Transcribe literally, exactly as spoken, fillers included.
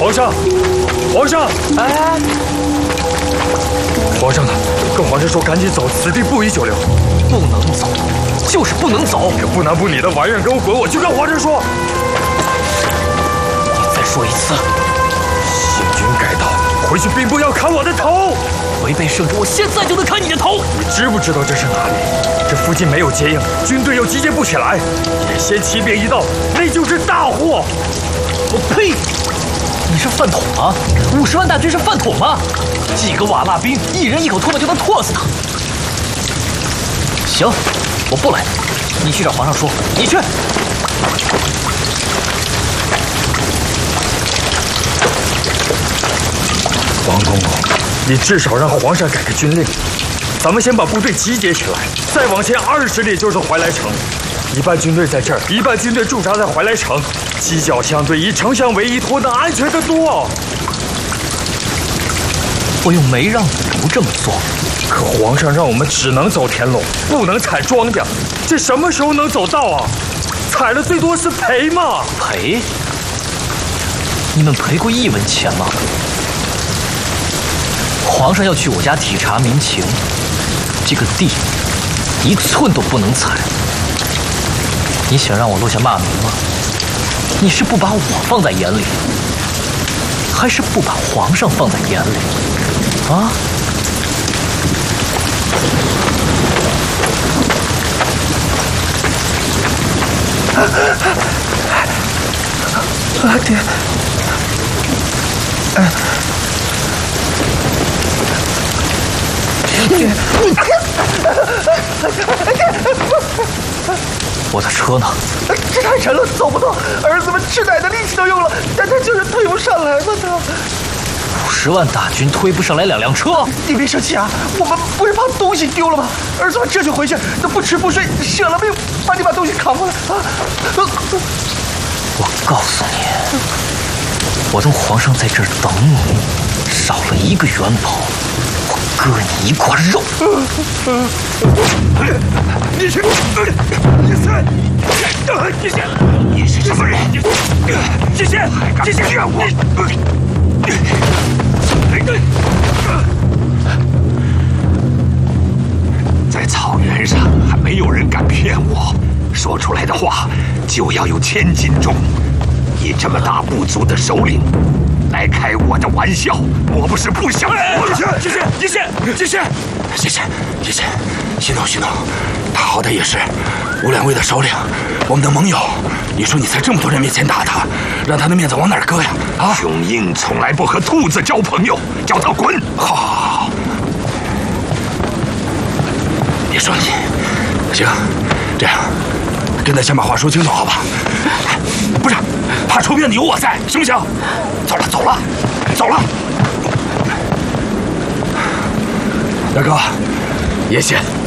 皇上，皇上， 哎， 皇上呢？跟皇上说赶紧走，此地不宜久留。 不能走，就是不能走。 可不男不女的玩意儿，给我滚！我去跟皇上说。 你再说一次。 信君该到，回去兵部要砍我的头。 违背圣旨，我现在就能砍你的头。 你知不知道这是哪里？这附近没有接应，军队又集结不起来。眼先骑兵一到，那就是大祸。 我呸！你是饭桶吗？五十万大军是饭桶吗？几个瓦剌兵，一人一口唾沫就能唾死他。行，我不来。你去找皇上说，你去。 王公公，你至少让皇上改个军令。咱们先把部队集结起来，再往前二十里就是怀来城。一半军队在这儿，一半军队驻扎在怀来城，犄角相对，以丞相为依托，能安全得多。 我又没让你不这么做。 可皇上让我们只能走田垄，不能采庄稼，这什么时候能走到啊？采了最多是赔嘛。 赔？你们赔过一文钱吗？皇上要去我家体察民情，这个地一寸都不能采。你想让我落下骂名吗？你是不把我放在眼里，还是不把皇上放在眼里？啊？啊爹！哎。爹！我的车呢？ 这太沉了，走不动。儿子们吃奶的力气都用了，但他就是推不上来嘛，他。 五十万大军推不上来两辆车， 你别生气啊！我们不是怕东西丢了吗？儿子们这就回去，都不吃不睡，舍了命帮你把东西扛过来啊！ 我告诉你，我等皇上在这儿等你，少了一个元宝。割你一块肉！ 你是你是你是你是什么人？谢谢谢谢骗我！ 在草原上还没有人敢骗我，说出来的话就要有千斤重。你这么大部族的首领。来开我的玩笑，我不是不想活了。 谢谢谢谢谢谢谢谢谢谢，心动心动，他好歹也是吴两卫的首领，我们的盟友。你说你在这么多人面前打他，让他的面子往哪儿搁呀？啊！雄鹰从来不和兔子交朋友，叫他滚！好，好，好，别生气。行，这样跟他先把话说清楚，好吧？不是，怕出面的有我在，行不行？走了，走了，走了。大哥，也谢。